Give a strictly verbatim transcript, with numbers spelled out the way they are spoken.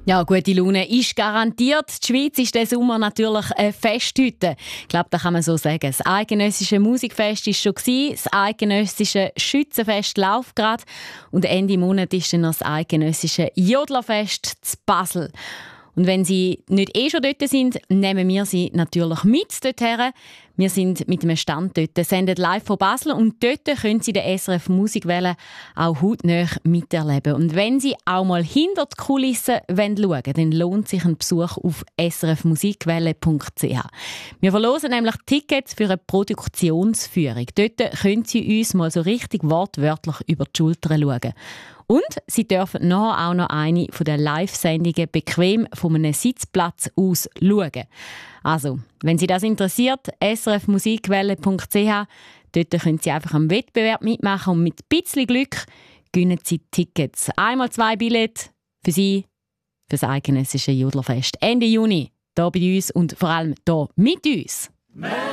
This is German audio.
Ja, gute Laune ist garantiert. Die Schweiz ist diesen Sommer natürlich eine Festhütte. Ich glaube, da kann man so sagen. Das eidgenössische Musikfest war schon, das eidgenössische Schützenfest läuft gerade und Ende Monat ist dann noch das eidgenössische Jodlerfest zu Basel. Und wenn Sie nicht eh schon dort sind, nehmen wir Sie natürlich mit dorthin. Wir sind mit einem Stand dort, senden live von Basel und dort können Sie den S R F Musikwelle auch hautnah miterleben. Und wenn Sie auch mal hinter die Kulissen schauen wollen, dann lohnt sich ein Besuch auf s r f musikwelle punkt c h. Wir verlosen nämlich Tickets für eine Produktionsführung. Dort können Sie uns mal so richtig wortwörtlich über die Schulter schauen. Und Sie dürfen nachher auch noch eine der Live-Sendungen bequem von einem Sitzplatz aus schauen. Also, wenn Sie das interessiert, s r f musikwelle punkt c h. Dort können Sie einfach am Wettbewerb mitmachen und mit ein bisschen Glück gewinnen Sie Tickets. Einmal zwei Billette für Sie, für das eidgenössische Jodlerfest Ende Juni. Hier bei uns und vor allem hier mit uns.